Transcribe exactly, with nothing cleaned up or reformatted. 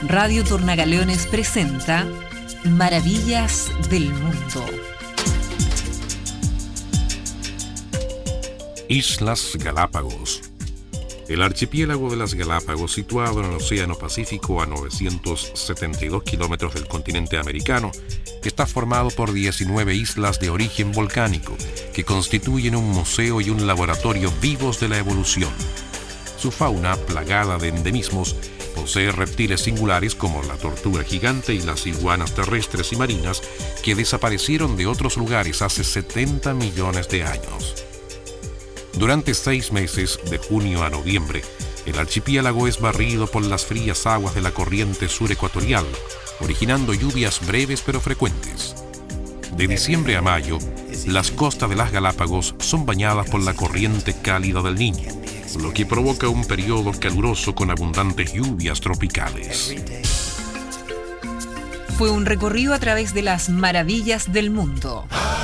Radio Tornagaleones presenta Maravillas del Mundo. Islas Galápagos. El archipiélago de las Galápagos, situado en el Océano Pacífico a novecientos setenta y dos kilómetros del continente americano, está formado por diecinueve islas de origen volcánico que constituyen un museo y un laboratorio vivos de la evolución. Su fauna, plagada de endemismos, posee reptiles singulares como la tortuga gigante y las iguanas terrestres y marinas que desaparecieron de otros lugares hace setenta millones de años. Durante seis meses, de junio a noviembre, el archipiélago es barrido por las frías aguas de la corriente surecuatorial, originando lluvias breves pero frecuentes. De diciembre a mayo, las costas de las Galápagos son bañadas por la corriente cálida del Niño, lo que provoca un periodo caluroso con abundantes lluvias tropicales. Fue un recorrido a través de las maravillas del mundo.